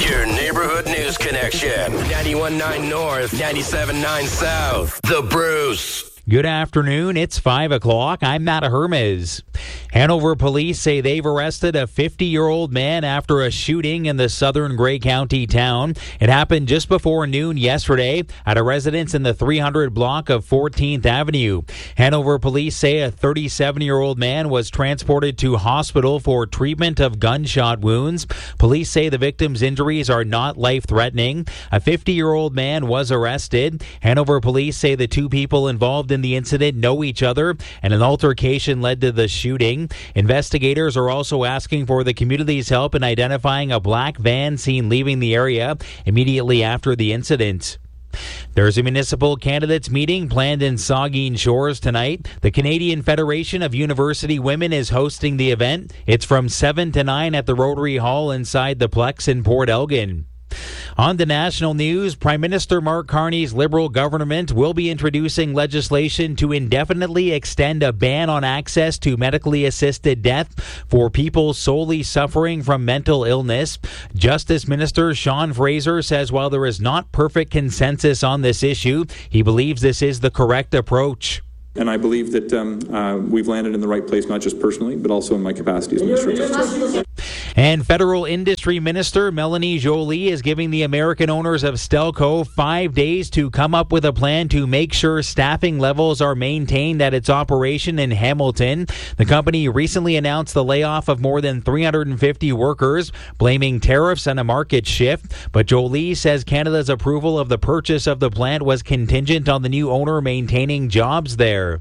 Your neighborhood news connection. 91.9 North, 97.9 South. The Bruce. Good afternoon. It's 5 o'clock. I'm Matt Hermes. Hanover police say they've arrested a 50-year-old man after a shooting in the southern Grey County town. It happened just before noon yesterday at a residence in the 300 block of 14th Avenue. Hanover police say a 37-year-old man was transported to hospital for treatment of gunshot wounds. Police say the victim's injuries are not life-threatening. A 50-year-old man was arrested. Hanover police say the two people involved in the incident know each other, and an altercation led to the shooting. Investigators are also asking for the community's help in identifying a black van seen leaving the area immediately after the incident. There's a municipal candidates meeting planned in Saugeen Shores tonight. The Canadian Federation of University Women is hosting the event. It's from 7 to 9 at the Rotary Hall inside the Plex in Port Elgin. On to national news, Prime Minister Mark Carney's Liberal government will be introducing legislation to indefinitely extend a ban on access to medically assisted death for people solely suffering from mental illness. Justice Minister Sean Fraser says while there is not perfect consensus on this issue, he believes this is the correct approach. And I believe that we've landed in the right place, not just personally, but also in my capacity as Minister of Justice. And Federal Industry Minister Melanie Joly is giving the American owners of Stelco 5 days to come up with a plan to make sure staffing levels are maintained at its operation in Hamilton. The company recently announced the layoff of more than 350 workers, blaming tariffs and a market shift. But Joly says Canada's approval of the purchase of the plant was contingent on the new owner maintaining jobs there.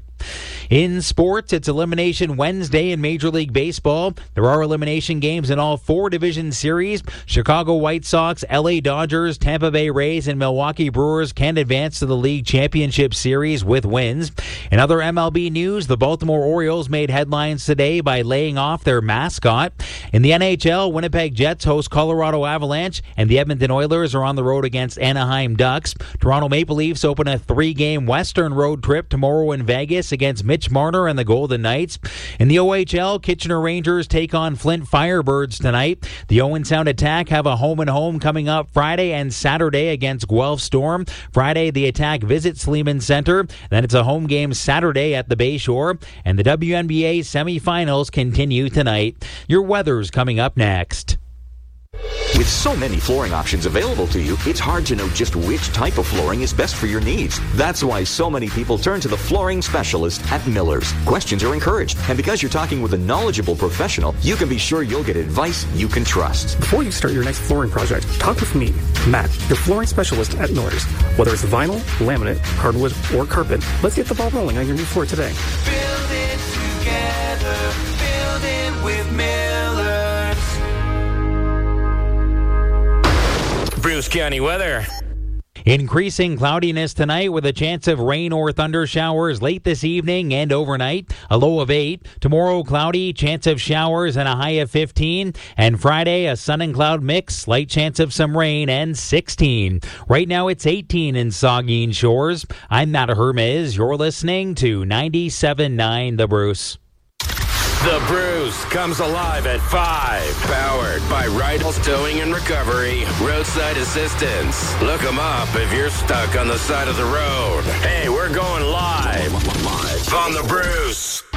In sports, it's Elimination Wednesday in Major League Baseball. There are elimination games in all 4 division series. Chicago White Sox, LA Dodgers, Tampa Bay Rays, and Milwaukee Brewers can advance to the League Championship Series with wins. In other MLB news, the Baltimore Orioles made headlines today by laying off their mascot. In the NHL, Winnipeg Jets host Colorado Avalanche, and the Edmonton Oilers are on the road against Anaheim Ducks. Toronto Maple Leafs open a 3-game Western road trip tomorrow in Vegas against Mitch Marner and the Golden Knights. In the OHL, Kitchener Rangers take on Flint Firebirds tonight. The Owen Sound Attack have a home-and-home coming up Friday and Saturday against Guelph Storm. Friday, the Attack visits Sleeman Center. Then it's a home game Saturday at the Bayshore. And the WNBA semifinals continue tonight. Your weather's coming up next. With so many flooring options available to you, it's hard to know just which type of flooring is best for your needs. That's why so many people turn to the flooring specialist at Miller's. Questions are encouraged, and because you're talking with a knowledgeable professional, you can be sure you'll get advice you can trust. Before you start your next flooring project, talk with me, Matt, your flooring specialist at Miller's. Whether it's vinyl, laminate, hardwood, or carpet, let's get the ball rolling on your new floor today. Build it together, build it with Miller's. Bruce County weather. Increasing cloudiness tonight with a chance of rain or thunder showers late this evening and overnight. A low of 8. Tomorrow, cloudy, chance of showers and a high of 15. And Friday, a sun and cloud mix, slight chance of some rain and 16. Right now, it's 18 in Saugeen Shores. I'm Matt Hermes. You're listening to 97.9 The Bruce. The Bruce comes alive at 5. Powered by Rydell's Towing and Recovery, Roadside Assistance. Look them up if you're stuck on the side of the road. Hey, we're going live on The Bruce.